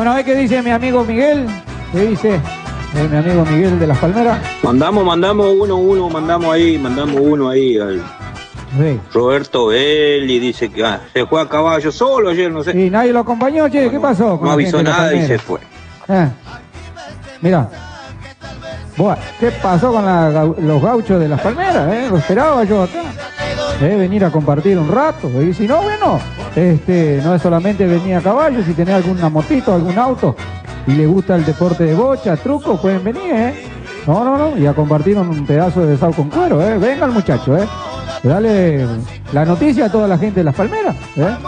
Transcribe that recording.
Bueno, a ver qué dice mi amigo Miguel. ¿Qué dice mi amigo Miguel de Las Palmeras? Mandamos uno ahí al Sí. Roberto Belli, dice que se fue a caballo solo ayer, no sé. Y nadie lo acompañó, che, ¿qué pasó? No avisó nada y se fue. Mira. Buah, ¿qué pasó con los gauchos de Las Palmeras? Lo esperaba yo acá. Venir a compartir un rato. Y si no, bueno, no es solamente venir a caballo, si tenés alguna motito, algún auto y le gusta el deporte de bocha, truco, pueden venir, No, y a compartir un pedazo de desau con cuero, Venga el muchacho, Dale la noticia a toda la gente de Las Palmeras,